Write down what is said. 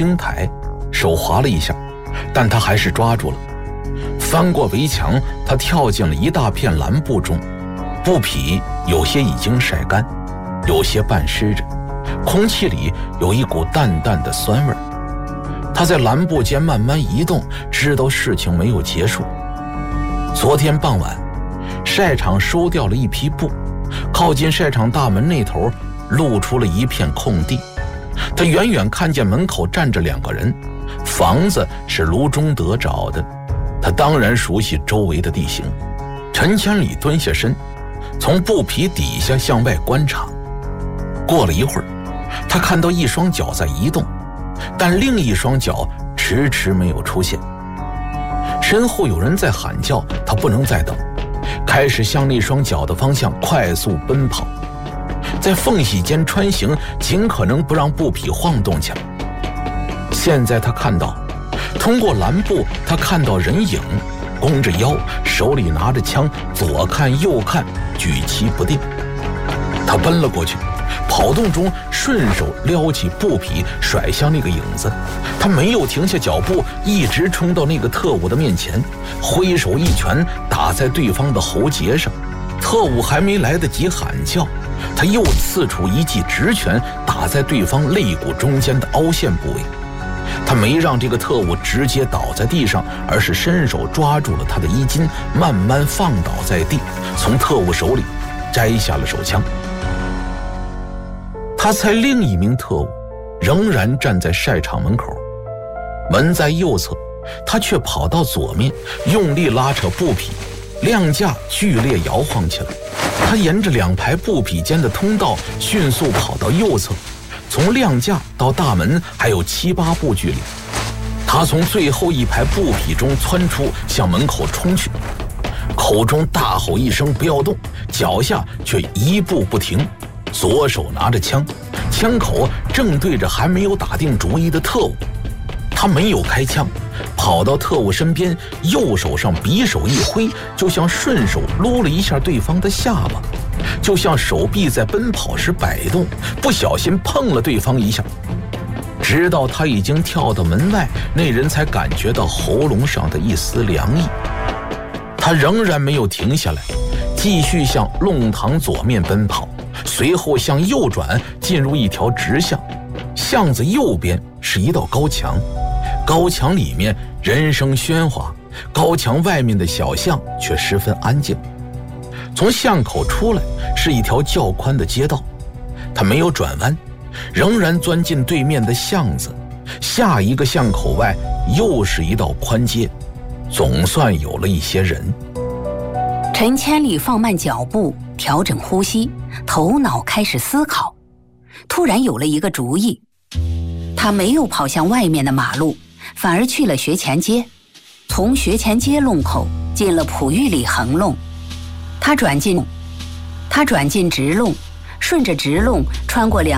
青苔，手滑了一下，但他还是抓住了。翻过围墙，他跳进了一大片蓝布中，布匹有些已经晒干，有些半湿着，空气里有一股淡淡的酸味。他在蓝布间慢慢移动，知道事情没有结束。昨天傍晚，晒场收掉了一批布，靠近晒场大门那头露出了一片空地。他远远看见门口站着2个人，房子是卢中德找的，他当然熟悉周围的地形。陈千里蹲下身，从布匹底下向外观察。过了一会儿，他看到一双脚在移动，但另一双脚迟迟没有出现。身后有人在喊叫，他不能再等，开始向那双脚的方向快速奔跑，在缝隙间穿行，尽可能不让布匹晃动起来。现在他看到，通过蓝布，他看到人影，弓着腰，手里拿着枪，左看右看，举棋不定。他奔了过去，跑动中顺手撩起布匹，甩向那个影子。他没有停下脚步，一直冲到那个特务的面前，挥手一拳打在对方的喉结上。特务还没来得及喊叫，他又刺出一记直拳打在对方肋骨中间的凹陷部位。他没让这个特务直接倒在地上，而是伸手抓住了他的衣襟，慢慢放倒在地，从特务手里摘下了手枪。他猜另一名特务仍然站在晒场门口，门在右侧，他却跑到左面，用力拉扯布匹，晾架剧烈摇晃起来。他沿着2排布匹间的通道迅速跑到右侧，从晾架到大门还有7、8步距离。他从最后一排布匹中窜出，向门口冲去，口中大吼一声不要动，脚下却一步不停，左手拿着枪，枪口正对着还没有打定主意的特务。他没有开枪，跑到特务身边，右手上匕首一挥，就像顺手撸了一下对方的下巴，就像手臂在奔跑时摆动，不小心碰了对方一下。直到他已经跳到门外，那人才感觉到喉咙上的一丝凉意。他仍然没有停下来，继续向弄堂左面奔跑，随后向右转，进入一条直巷。巷子右边是一道高墙，高墙里面人声喧哗，高墙外面的小巷却十分安静。从巷口出来是一条较宽的街道，他没有转弯，仍然钻进对面的巷子。下一个巷口外又是一道宽街，总算有了一些人。 陈千里放慢脚步，调整呼吸，头脑开始思考。突然有了一个主意，他没有跑向外面的马路，反而去了学前街，从学前街弄口进了璞玉里横弄。他转进直弄，顺着直弄穿过2